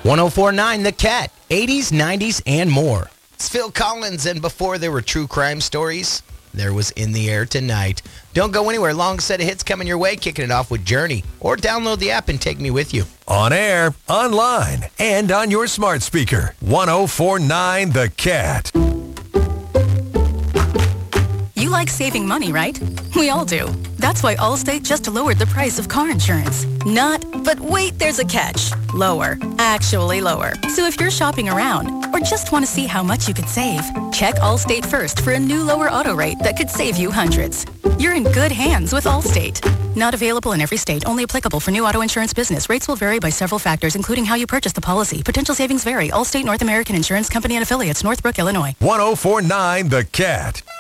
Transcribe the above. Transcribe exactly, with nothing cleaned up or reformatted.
one oh four point nine The Cat, eighties, nineties, and more. It's Phil Collins, and before there were true crime stories, there was In the Air Tonight. Don't go anywhere. Long set of hits coming your way, kicking it off with Journey. Or download the app and take me with you. On air, online, and on your smart speaker. one oh four point nine The Cat. You like saving money, right? We all do. That's why Allstate just lowered the price of car insurance. Not, but wait, there's a catch. Lower. Actually lower. So if you're shopping around or just want to see how much you could save, check Allstate first for a new lower auto rate that could save you hundreds. You're in good hands with Allstate. Not available in every state. Only applicable for new auto insurance business. Rates will vary by several factors, including how you purchase the policy. Potential savings vary. Allstate North American Insurance Company and affiliates, Northbrook, Illinois. one oh four point nine The Cat.